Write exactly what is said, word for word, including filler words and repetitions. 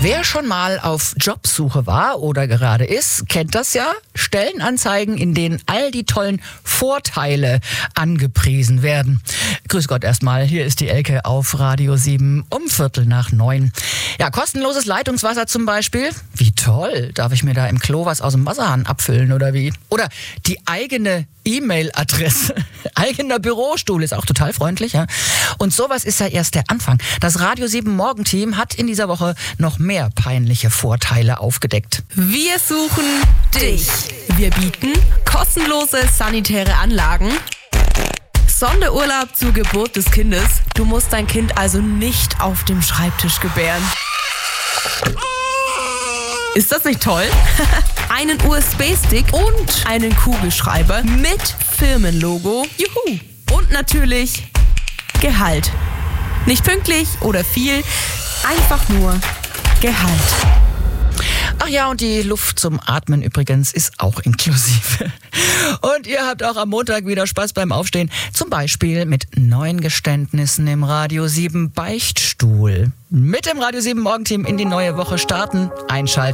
Wer schon mal auf Jobsuche war oder gerade ist, kennt das ja. Stellenanzeigen, in denen all die tollen Vorteile angepriesen werden. Grüß Gott erstmal, hier ist die Elke auf Radio sieben um Viertel nach neun. Ja, kostenloses Leitungswasser zum Beispiel. Wie toll, darf ich mir da im Klo was aus dem Wasserhahn abfüllen oder wie? Oder die eigene E-Mail-Adresse. Eigener Bürostuhl ist auch total freundlich, ja. Und sowas ist ja erst der Anfang. Das Radio sieben Morgenteam hat in dieser Woche noch mehr peinliche Vorteile aufgedeckt. Wir suchen dich. Wir bieten kostenlose sanitäre Anlagen, Sonderurlaub zur Geburt des Kindes. Du musst dein Kind also nicht auf dem Schreibtisch gebären. Ist das nicht toll? Einen U S B-Stick und einen Kugelschreiber mit Firmenlogo. Juhu! Und natürlich Gehalt. Nicht pünktlich oder viel, einfach nur Gehalt. Ach ja, und die Luft zum Atmen übrigens ist auch inklusive. Und ihr habt auch am Montag wieder Spaß beim Aufstehen. Zum Beispiel mit neuen Geständnissen im Radio sieben Beichtstuhl. Mit dem Radio sieben Morgenteam in die neue Woche starten, einschalten.